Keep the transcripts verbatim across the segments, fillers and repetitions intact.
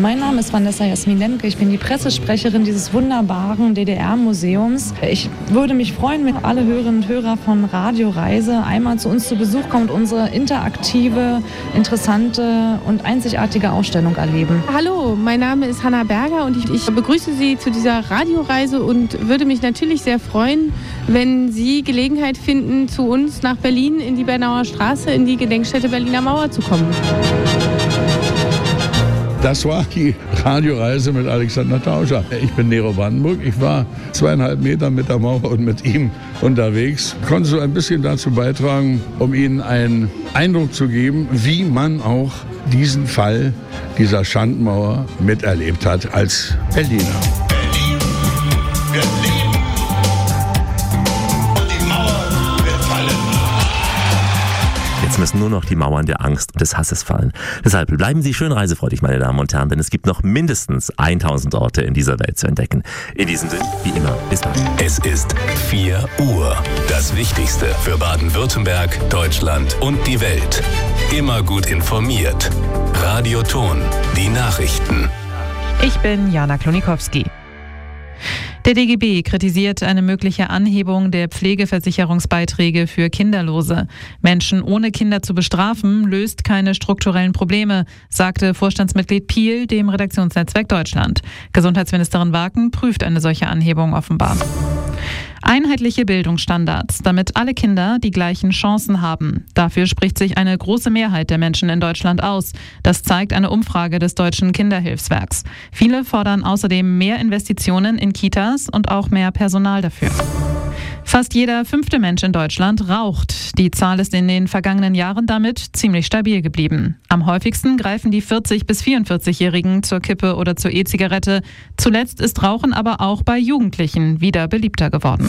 Mein Name ist Vanessa Jasmin Lemke. Ich bin die Pressesprecherin dieses wunderbaren D D R-Museums. Ich würde mich freuen, wenn alle Hörerinnen und Hörer von Radio Reise einmal zu uns zu Besuch kommen und unsere interaktive, interessante und einzigartige Ausstellung erleben. Hallo, mein Name ist Hanna Berger und ich, ich begrüße Sie zu dieser Radioreise und würde mich natürlich sehr freuen, wenn Sie Gelegenheit finden, zu uns nach Berlin in die Bernauer Straße, in die Gedenkstätte Berliner Mauer zu kommen. Das war die Radioreise mit Alexander Tauscher. Ich bin Nero Brandenburg. Ich war zweieinhalb Meter mit der Mauer und mit ihm unterwegs. Konnte so ein bisschen dazu beitragen, um Ihnen einen Eindruck zu geben, wie man auch diesen Fall dieser Schandmauer miterlebt hat als Berliner. Berlin, Berlin. Jetzt müssen nur noch die Mauern der Angst und des Hasses fallen. Deshalb bleiben Sie schön reisefreudig, meine Damen und Herren, denn es gibt noch mindestens tausend Orte in dieser Welt zu entdecken. In diesem Sinn, wie immer, bis bald. Es ist vier Uhr. Das Wichtigste für Baden-Württemberg, Deutschland und die Welt. Immer gut informiert. Radio Ton, die Nachrichten. Ich bin Jana Klonikowski. Der D G B kritisiert eine mögliche Anhebung der Pflegeversicherungsbeiträge für Kinderlose. Menschen ohne Kinder zu bestrafen, löst keine strukturellen Probleme, sagte Vorstandsmitglied Piel dem Redaktionsnetzwerk Deutschland. Gesundheitsministerin Waken prüft eine solche Anhebung offenbar. Einheitliche Bildungsstandards, damit alle Kinder die gleichen Chancen haben. Dafür spricht sich eine große Mehrheit der Menschen in Deutschland aus. Das zeigt eine Umfrage des Deutschen Kinderhilfswerks. Viele fordern außerdem mehr Investitionen in Kitas und auch mehr Personal dafür. Fast jeder fünfte Mensch in Deutschland raucht. Die Zahl ist in den vergangenen Jahren damit ziemlich stabil geblieben. Am häufigsten greifen die vierzig- bis vierundvierzig-Jährigen zur Kippe oder zur E-Zigarette. Zuletzt ist Rauchen aber auch bei Jugendlichen wieder beliebter geworden.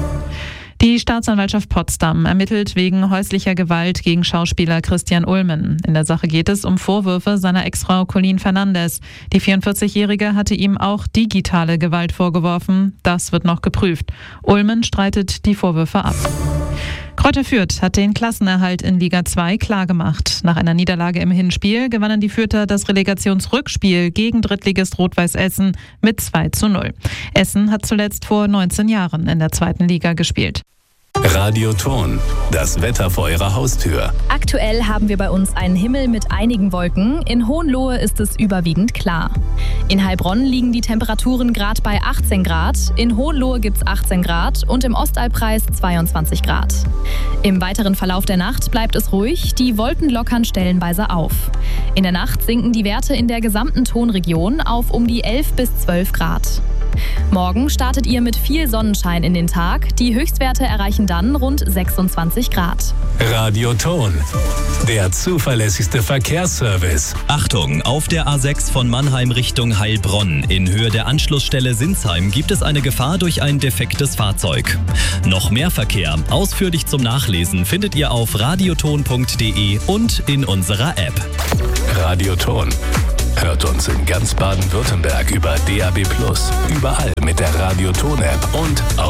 Die Staatsanwaltschaft Potsdam ermittelt wegen häuslicher Gewalt gegen Schauspieler Christian Ulmen. In der Sache geht es um Vorwürfe seiner Ex-Frau Colleen Fernandes. Die vierundvierzig-Jährige hatte ihm auch digitale Gewalt vorgeworfen. Das wird noch geprüft. Ulmen streitet die Vorwürfe ab. Kräuter Fürth hat den Klassenerhalt in Liga zwei klargemacht. Nach einer Niederlage im Hinspiel gewannen die Fürther das Relegationsrückspiel gegen Drittligist Rot-Weiß Essen mit zwei zu null. Essen hat zuletzt vor neunzehn Jahren in der zweiten Liga gespielt. Radio Ton, das Wetter vor Ihrer Haustür. Aktuell haben wir bei uns einen Himmel mit einigen Wolken. In Hohenlohe ist es überwiegend klar. In Heilbronn liegen die Temperaturen gerade bei achtzehn Grad. In Hohenlohe gibt es achtzehn Grad und im Ostalbkreis zweiundzwanzig Grad. Im weiteren Verlauf der Nacht bleibt es ruhig. Die Wolken lockern stellenweise auf. In der Nacht sinken die Werte in der gesamten Tonregion auf um die elf bis zwölf Grad. Morgen startet ihr mit viel Sonnenschein in den Tag. Die Höchstwerte erreichen dann rund sechsundzwanzig Grad. Radio Ton, der zuverlässigste Verkehrsservice. Achtung, auf der A sechs von Mannheim Richtung Heilbronn in Höhe der Anschlussstelle Sinsheim gibt es eine Gefahr durch ein defektes Fahrzeug. Noch mehr Verkehr, ausführlich zum Nachlesen, findet ihr auf radioton punkt de und in unserer App. Radio Ton. Hört uns in ganz Baden-Württemberg über D A B plus, überall mit der Radio Ton App und auf